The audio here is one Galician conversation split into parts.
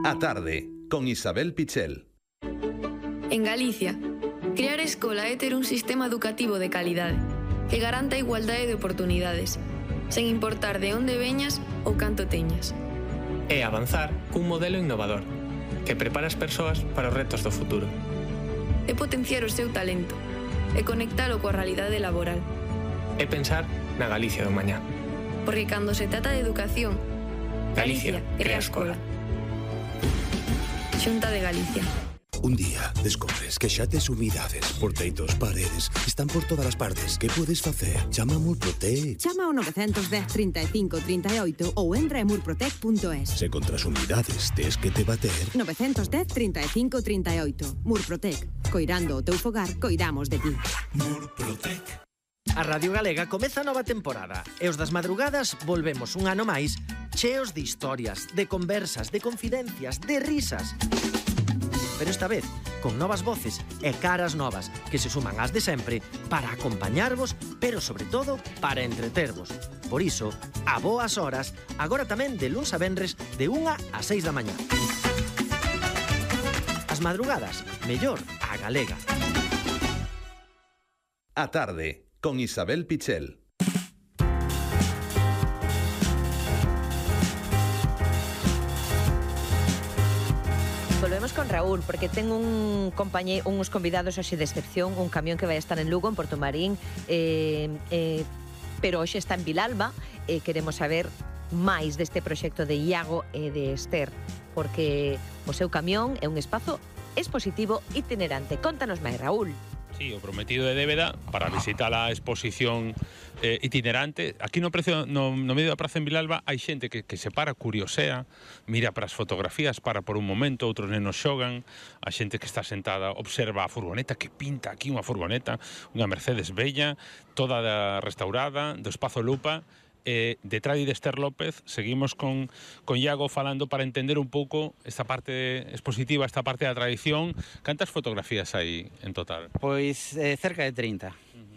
A tarde, con Isabel Pichel. En Galicia, crear escola é ter un sistema educativo de calidade que garanta a igualdade de oportunidades, sen importar de onde veñas ou canto teñas. É avanzar cun modelo innovador que prepara as persoas para os retos do futuro. É potenciar o seu talento e conectalo coa realidade laboral. É pensar na Galicia do mañá. Porque cando se trata de educación, Galicia crea escola. Xunta de Galicia. Un día descobres que xa tes humidades por teitos, paredes, están por todas as partes. Que podes facer? Chama a Murprotec. Chama ao 910 35 38 ou entra a murprotec.es. Se contra as humidades tes que te bater. 910 35 38. Murprotec. Coirando o teu fogar, coidamos de ti. Murprotec. A Radio Galega comeza a nova temporada e os das madrugadas volvemos un ano máis cheos de historias, de conversas, de confidencias, de risas. Pero esta vez con novas voces e caras novas que se suman ás de sempre para acompañarvos, pero sobre todo para entretervos. Por iso, a boas horas, agora tamén de luns a venres de 1 a 6 da mañá. As madrugadas, mellor a galega. A tarde, con Isabel Pichel. Volvemos con Raúl, porque ten uns convidados hoxe de excepción, un camión que vai estar en Lugo, en Portomarín, pero hoxe está en Vilalba, e queremos saber máis deste proxecto de Iago e de Esther, porque o seu camión é un espazo expositivo itinerante. Contanos máis, Raúl. Sí, o prometido de débeda para visitar a exposición itinerante. Aquí no medio da praza en Vilalba hai xente que se para, curiosea, mira para as fotografías, para por un momento, outros nenos xogan, a xente que está sentada observa a furgoneta, que pinta aquí unha furgoneta, unha Mercedes bella, toda restaurada, do Espazo Lupa. Detrás de Esther López seguimos con Iago falando para entender un pouco esta parte expositiva, esta parte da tradición. Cantas fotografías hai en total? Pois cerca de 30.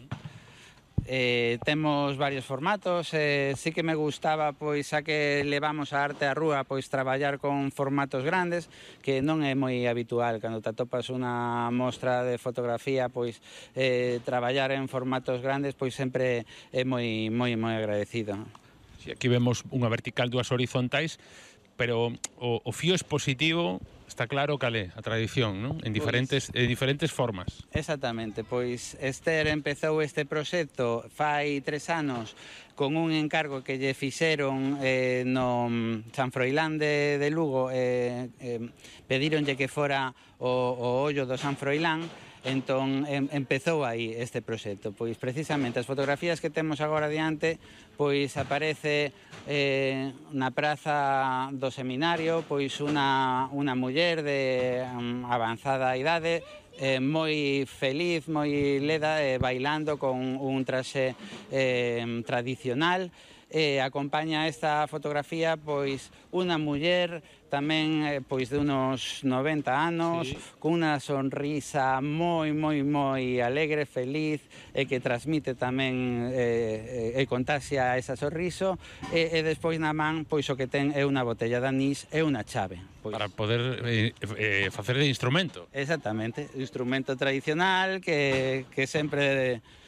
Temos varios formatos, sí que me gustaba, pois xa que levamos a arte á rúa, pois traballar con formatos grandes, que non é moi habitual cando te atopas unha mostra de fotografía, pois traballar en formatos grandes pois sempre é moi agradecido. Sí, aquí vemos unha vertical, dúas horizontais, pero o fío expositivo está claro cal é a tradición, non? En diferentes formas. Exactamente, pois Esther empezou este proxecto fai 3 anos con un encargo que lle fixeron no San Froilán de Lugo, pedíronlle que fora o ollo do San Froilán. Entón empezou aí este proxecto, pois precisamente as fotografías que temos agora diante, pois aparece na praza do seminario, pois unha muller de avanzada idade, moi feliz, moi leda, bailando con un traxe tradicional. Acompaña esta fotografía pois unha muller tamén pois de unos 90 anos, sí, con unha sonrisa moi alegre, feliz, e que transmite tamén e contaxia esa sorriso, e despois na man pois o que ten é unha botella de anís e unha chave. Pois, para poder facer de instrumento. Exactamente, instrumento tradicional que sempre